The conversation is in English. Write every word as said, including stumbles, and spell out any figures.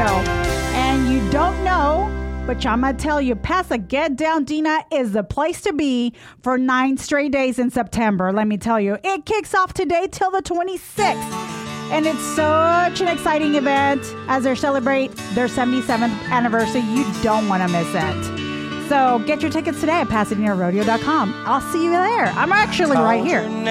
And you don't know, but I'm going to tell you, Pasadena is the place to be for nine straight days in September. Let me tell you, it kicks off today till the twenty-sixth. And it's such an exciting event as they celebrate their seventy-seventh anniversary. You don't want to miss it. So get your tickets today at Pasadena Rodeo dot com. I'll see you there. I'm actually right here.